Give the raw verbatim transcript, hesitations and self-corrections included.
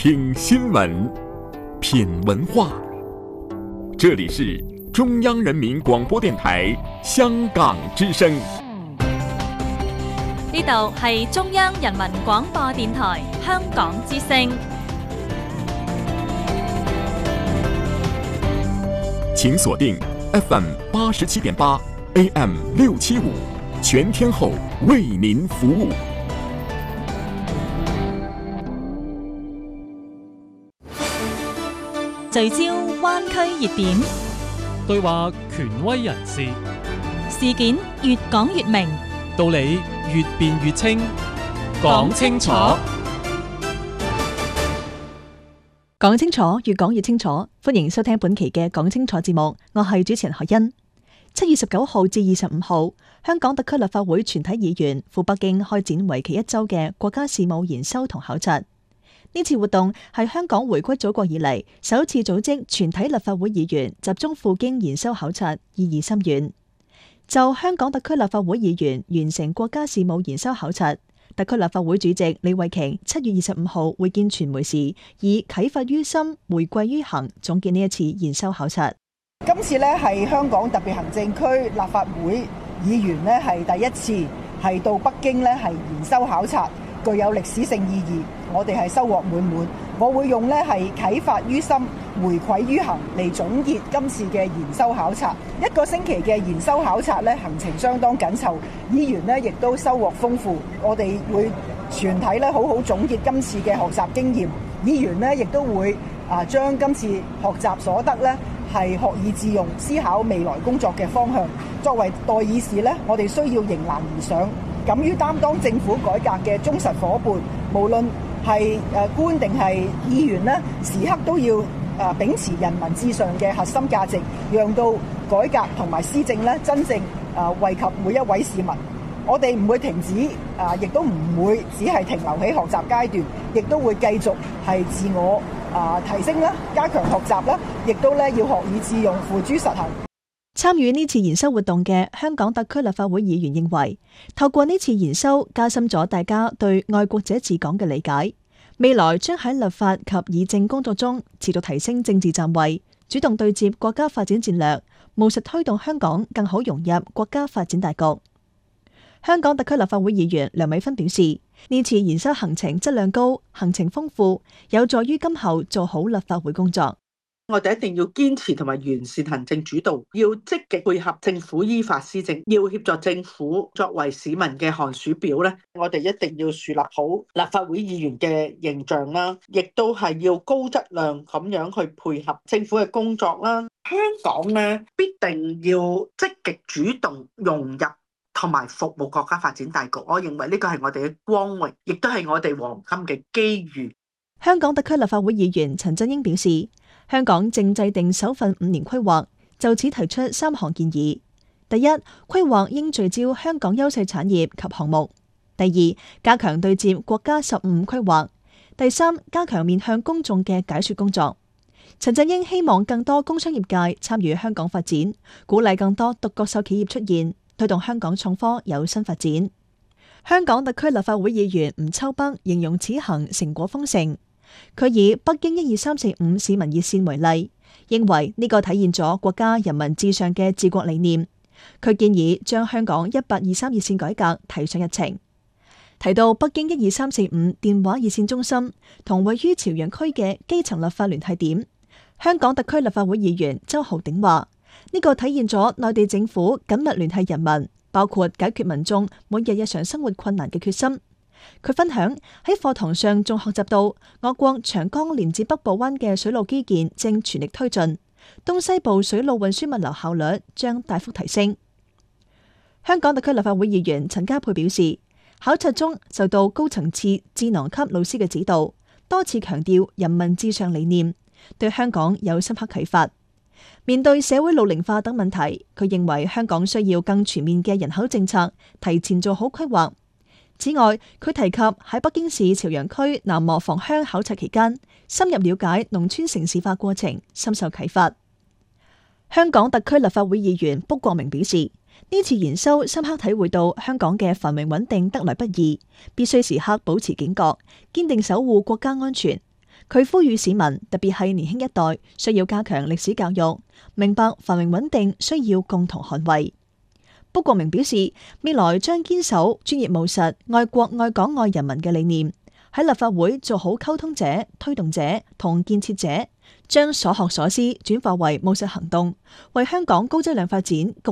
聽新聞，品文化。這裡是中央人民廣播電台香港之聲。 呢度係中央人民廣播電台香港之聲。 請鎖定 F M 八十七點八 A M 六七五，全天候為您服務。 聚焦灣區熱點， 對話權威人士， 事件越講越明， 道理越辯越清，講清楚， 講清楚，越講越清楚。歡迎收聽本期嘅講清楚節目，我係主持人何欣。七月十九號至二十五號，香港特區立法會全體議員赴北京開展為期一周嘅國家事務研修同考察。呢次活動係香港回歸祖國以嚟首次組織全體立法會議員集中赴京研修考察，意義深遠。就香港特區立法會議員完成國家事務研修考察，特區立法會主席李慧瓊七月二十五號會見傳媒時，以啟發於心，回歸於行總結呢一次研修考察。 今次呢係香港特別行政區立法會議員呢係第一次係到北京呢係研修考察，具有歷史性意義，我哋係收穫滿滿。我會用呢係啟發於心，回饋於行嚟總結今次嘅研修考察。一個星期嘅研修考察呢，行程相當緊湊，議員呢亦都收穫豐富。我哋會全體呢好好總結今次嘅學習經驗，議員呢亦都會啊將今次學習所得呢係學以致用，思考未來工作嘅方向。作為代議士呢，我哋需要迎難而上，敢於擔當政府改革嘅忠實夥伴，無論係誒官定係議員呢，時刻都要誒秉持人民至上嘅核心價值，讓到改革同埋施政呢真正誒惠及每一位市民。我哋唔會停止，啊，亦都唔會只係停留喺學習階段，亦都會繼續係自我啊提升啦，加強學習啦，亦都咧要學以致用，付諸實行。 參與呢次研修活動嘅香港特區立法會議員認為，透過呢次研修加深咗大家對愛國者治港嘅理解，未來將喺立法及議政工作中持續提升政治站位，主動對接國家發展戰略，務實推動香港更好融入國家發展大局。香港特區立法會議員梁美芬表示，呢次研修行程質量高，行程豐富，有助於今後做好立法會工作。 我哋一定要堅持同埋完善行政主導，要積極配合政府依法施政，要協助政府作為市民嘅寒暑表咧。我哋一定要樹立好立法會議員嘅形象啦，亦都係要高質量咁樣去配合政府嘅工作啦。香港咧必定要積極主動融入同埋服務國家發展大局，我認為呢個係我哋嘅光榮，亦都係我哋黃金嘅機遇。 香港特區立法會議員陳振英表示，香港正制定首份五年規劃，就此提出三項建議。第一，規劃應聚焦香港優勢產業及項目；第二，加強對接國家十五規劃；第三，加強面向公眾嘅解說工作。陳振英希望更多工商業界參與香港發展，鼓勵更多獨角獸企業出現，推動香港創科有新發展。香港特區立法會議員吳秋北形容此行成果豐盛，佢以北京一二三四五市民熱線為例，認為呢個體現咗國家人民至上嘅治國理念。佢建議將香港一八二三熱線改革提上日程。提到北京一二三四五電話熱線中心同位於朝陽區嘅基層立法聯繫點，香港特區立法會議員周浩鼎話，呢個體現咗內地政府緊密聯繫人民，包括解決民眾每日日常生活困難嘅決心。佢分享喺課堂上仲學習到，我國長江連接北部灣嘅水路基建正全力推進，東西部水路運輸物流效率將大幅提升。香港特區立法會議員陳家珮表示，考察中受到高層次智囊級老師嘅指導，多次強調人民至上理念，對香港有深刻啟發。面對社會老齡化等問題，佢認為香港需要更全面嘅人口政策，提前做好規劃。此外，佢提及喺北京市朝陽區南磨房鄉考察期間，深入了解農村城市化過程，深受啟發。香港特區立法會議員卜國明表示，呢次研修深刻體會到香港嘅繁榮穩定得來不易，必須時刻保持警覺，堅定守護國家安全。 佢呼籲市民，特別係年輕一代，需要加強歷史教育，明白繁榮穩定需要共同捍衛。卜國明表示，未來將堅守專業務實、愛國愛港愛人民嘅理念，喺立法會做好溝通者、推動者同建設者，將所學所思轉化為務實行動，為香港高質量發展貢